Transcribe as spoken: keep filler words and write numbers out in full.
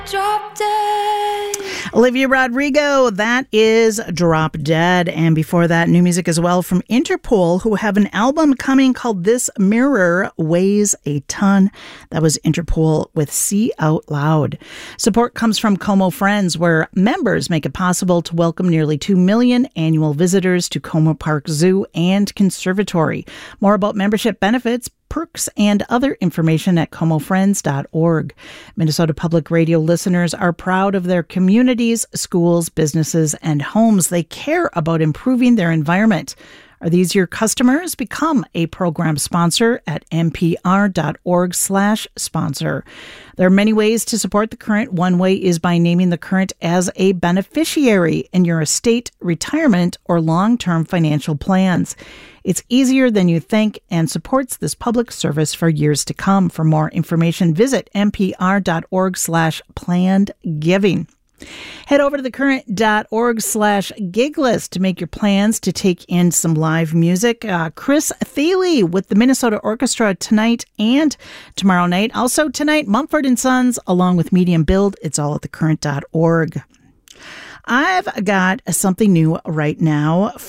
Drop Dead. Olivia Rodrigo, that is Drop Dead. And before that, new music as well from Interpol, who have an album coming called This Mirror Weighs a Ton. That was Interpol with See Out Loud. Support comes from Como Friends, where members make it possible to welcome nearly two million annual visitors to Como Park Zoo and Conservatory. More about membership benefits, perks, and other information at como friends dot org. Minnesota Public Radio listeners are proud of their communities, schools, businesses, and homes. They care about improving their environment. Are these your customers? Become a program sponsor at npr.org slash sponsor. There are many ways to support The Current. One way is by naming The Current as a beneficiary in your estate, retirement, or long-term financial plans. It's easier than you think and supports this public service for years to come. For more information, visit npr.org slash planned giving. Head over to thecurrent.org slash gig list to make your plans to take in some live music. Uh, Chris Thiele with the Minnesota Orchestra tonight and tomorrow night. Also tonight, Mumford and Sons along with Medium Build. It's all at thecurrent dot org. I've got something new right now